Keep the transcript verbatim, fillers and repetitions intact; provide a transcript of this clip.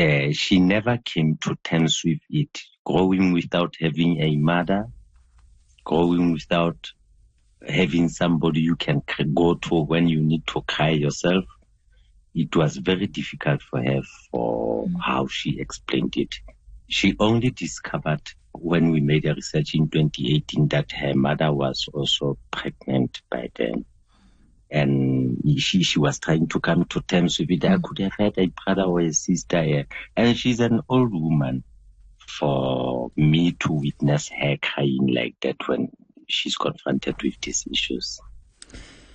uh, she never came to terms with it. Growing without having a mother, growing without having somebody you can go to when you need to cry yourself. It was very difficult for her for mm. how she explained it. She only discovered when we made a research in twenty eighteen that her mother was also pregnant by then. And she, she was trying to come to terms with it. Mm. I could have had a brother or a sister here. And she's an old woman. For me to witness her crying like that when she's confronted with these issues.